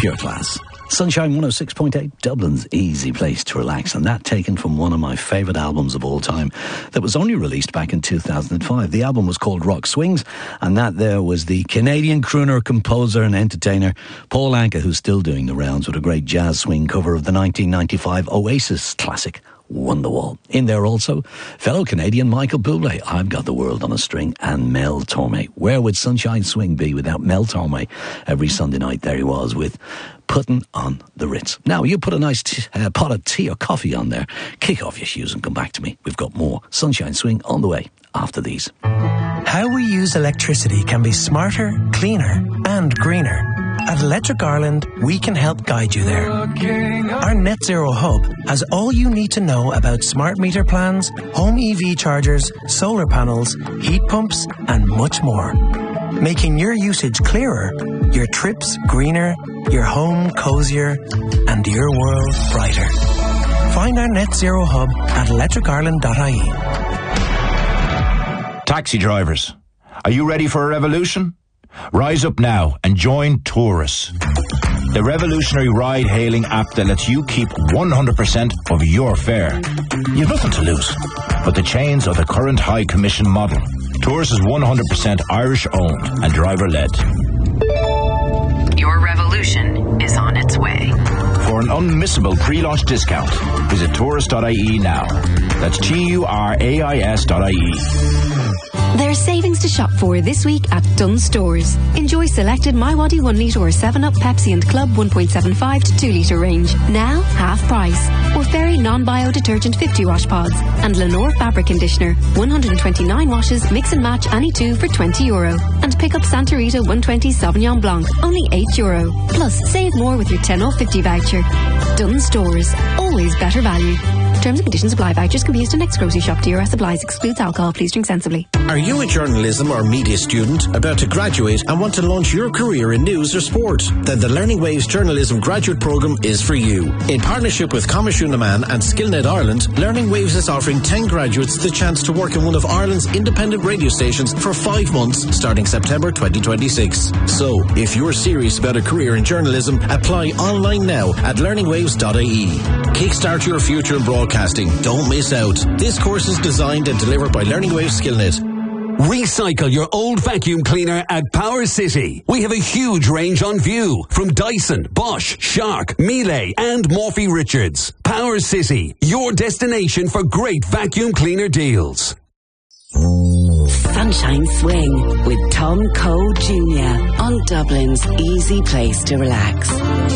pure class. Sunshine 106.8, Dublin's easy place to relax, and that taken from one of my favourite albums of all time that was only released back in 2005. The album was called Rock Swings, and that there was the Canadian crooner, composer and entertainer Paul Anka, who's still doing the rounds with a great jazz swing cover of the 1995 Oasis classic Wonderwall. In there also, fellow Canadian Michael Bublé, I've Got the World on a String, and Mel Torme. Where would Sunshine Swing be without Mel Torme? Every Sunday night there he was with Putting on the Ritz. Now, you put a nice pot of tea or coffee on there, kick off your shoes and come back to me. We've got more Sunshine Swing on the way after these. How we use electricity can be smarter, cleaner and greener. At Electric Ireland, we can help guide you there. Our Net Zero Hub has all you need to know about smart meter plans, home EV chargers, solar panels, heat pumps and much more. Making your usage clearer, your trips greener, your home cozier and your world brighter. Find our Net Zero Hub at electricireland.ie. Taxi drivers, are you ready for a revolution? Rise up now and join Taurus, the revolutionary ride-hailing app that lets you keep 100% of your fare. You've nothing to lose but the chains of the current high commission model. Taurus is 100% Irish-owned and driver-led. Your revolution is on its way. For an unmissable pre-launch discount, visit taurus.ie now. That's TURAIS.ie. There's savings to shop for this week at Dunnes Stores. Enjoy selected MiWadi 1 litre or 7-Up, Pepsi and Club 1.75 to 2 litre range. Now, half price. Or Fairy non-bio detergent 50 wash pods. And Lenore fabric conditioner. 129 washes, mix and match any two for €20. And pick up Santa Rita 120 Sauvignon Blanc, only €8. Plus, save more with your 10 off 50 voucher. Dunnes Stores. Always better value. Terms and conditions apply. Vouchers can be used in next grocery shop. DRS supplies. Excludes alcohol. Please drink sensibly. Are you a journalism or media student about to graduate and want to launch your career in news or sport? Then the Learning Waves Journalism Graduate Programme is for you. In partnership with Coimisiún na Meán and Skillnet Ireland, Learning Waves is offering 10 graduates the chance to work in one of Ireland's independent radio stations for 5 months starting September 2026. So, if you're serious about a career in journalism, apply online now at learningwaves.ie. Kickstart your future in broadcasting. Don't miss out. This course is designed and delivered by Learning Waves Skillnet. Recycle your old vacuum cleaner at Power City. We have a huge range on view from Dyson, Bosch, Shark, Miele and Morphy Richards. Power City, your destination for great vacuum cleaner deals. Sunshine Swing with Tom Cole Jr. on Dublin's easy place to relax.